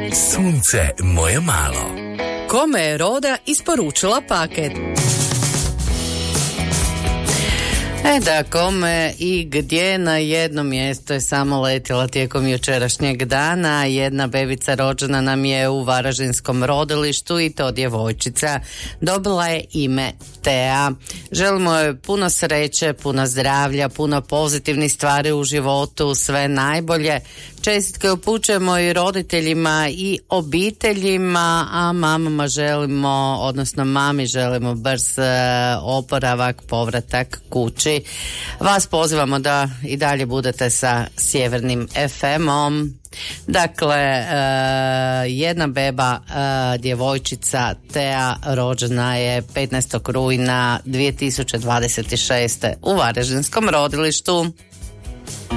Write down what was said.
Sunce moje malo. Kome je Roda isporučila paket? Da, kome i gdje na jedno mjesto je samo letjela tijekom jučerašnjeg dana. Jedna bebica rođena nam je u varaždinskom rodilištu i to djevojčica. Dobila je ime Tea. Želimo joj puno sreće, puno zdravlja, puno pozitivnih stvari u životu, sve najbolje. Čestitke upućujemo i roditeljima i obiteljima, a mamama želimo, odnosno mami želimo brz oporavak, povratak kući. Vas pozivamo da i dalje budete sa Sjevernim FM-om. Dakle, jedna beba, djevojčica Tea, rođena je 15. rujna 2026. u Varaždinskom rodilištu.